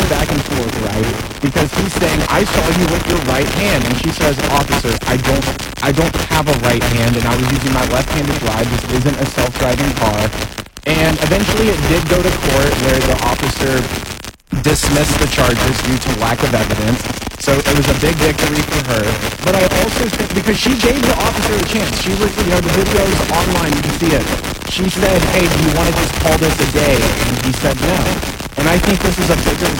back and forth, right? Because he's saying, I saw you with your right hand. And she says, officer, I don't have a right hand, and I was using my left-handed drive. This isn't a self-driving car. And eventually it did go to court where the officer dismissed the charges due to lack of evidence. So it was a big victory for her. But I also think, because she gave the officer a chance. She was, the video's online, you can see it. She said, hey, do you want to just call this a day? And he said no. And I think this is a bigger